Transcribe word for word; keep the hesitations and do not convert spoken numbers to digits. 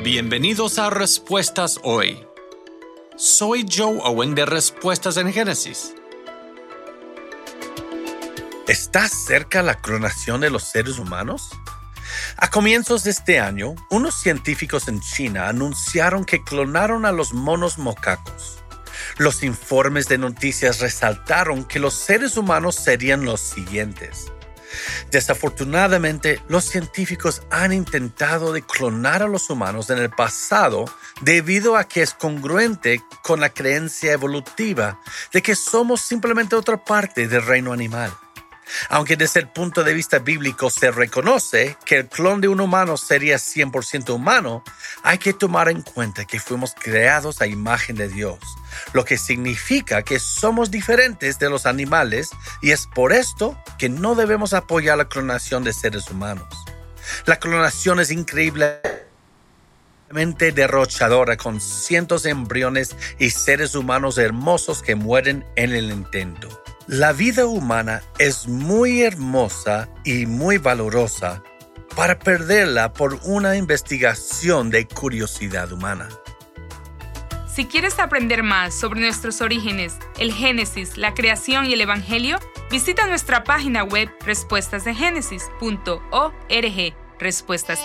Bienvenidos a Respuestas Hoy. Soy Joe Owen de Respuestas en Génesis. ¿Está cerca la clonación de los seres humanos? A comienzos de este año, unos científicos en China anunciaron que clonaron a los monos macacos. Los informes de noticias resaltaron que los seres humanos serían los siguientes. Desafortunadamente, los científicos han intentado de clonar a los humanos en el pasado debido a que es congruente con la creencia evolutiva de que somos simplemente otra parte del reino animal. Aunque desde el punto de vista bíblico se reconoce que el clon de un humano sería cien por ciento humano, hay que tomar en cuenta que fuimos creados a imagen de Dios, lo que significa que somos diferentes de los animales y es por esto que no debemos apoyar la clonación de seres humanos. La clonación es increíblemente derrochadora con cientos de embriones y seres humanos hermosos que mueren en el intento. La vida humana es muy hermosa y muy valorosa para perderla por una investigación de curiosidad humana. Si quieres aprender más sobre nuestros orígenes, el Génesis, la creación y el Evangelio, visita nuestra página web respuestas de génesis punto org. Respuestas